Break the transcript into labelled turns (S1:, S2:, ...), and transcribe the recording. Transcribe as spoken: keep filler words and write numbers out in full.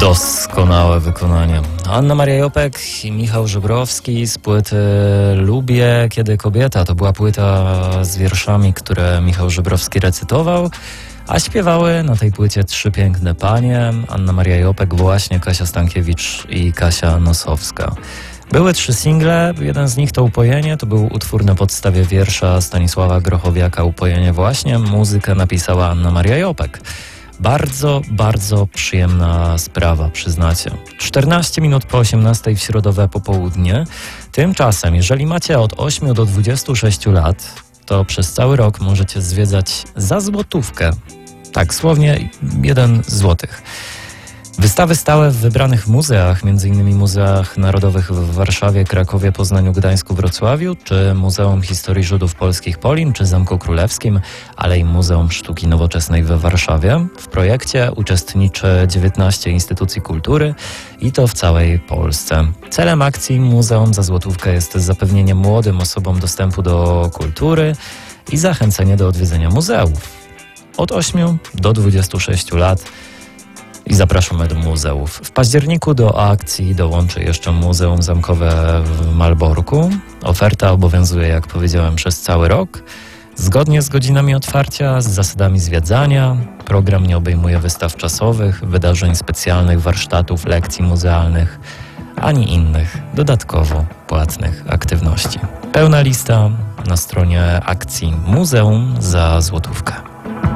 S1: Doskonałe wykonanie. Anna Maria Jopek i Michał Żebrowski z płyty Lubię, kiedy kobieta. To była płyta z wierszami, które Michał Żebrowski recytował, a śpiewały na tej płycie trzy piękne panie. Anna Maria Jopek, właśnie Kasia Stankiewicz i Kasia Nosowska. Były trzy single, jeden z nich to Upojenie, to był utwór na podstawie wiersza Stanisława Grochowiaka Upojenie właśnie. Muzykę napisała Anna Maria Jopek. Bardzo, bardzo przyjemna sprawa, przyznacie. czternaście minut po osiemnastej w środowe popołudnie. Tymczasem, jeżeli macie od ośmiu do dwudziestu sześciu lat, to przez cały rok możecie zwiedzać za złotówkę. Tak, słownie jeden złotych. Wystawy stałe w wybranych muzeach, m.in. Muzeach Narodowych w Warszawie, Krakowie, Poznaniu, Gdańsku, Wrocławiu, czy Muzeum Historii Żydów Polskich Polin, czy Zamku Królewskim, ale i Muzeum Sztuki Nowoczesnej we Warszawie. W projekcie uczestniczy dziewiętnaście instytucji kultury i to w całej Polsce. Celem akcji Muzeum za złotówkę jest zapewnienie młodym osobom dostępu do kultury i zachęcenie do odwiedzenia muzeów. Od ośmiu do dwudziestu sześciu lat. I zapraszamy do muzeów. W październiku do akcji dołączy jeszcze Muzeum Zamkowe w Malborku. Oferta obowiązuje, jak powiedziałem, przez cały rok. Zgodnie z godzinami otwarcia, z zasadami zwiedzania, program nie obejmuje wystaw czasowych, wydarzeń specjalnych, warsztatów, lekcji muzealnych, ani innych dodatkowo płatnych aktywności. Pełna lista na stronie akcji Muzeum za złotówkę.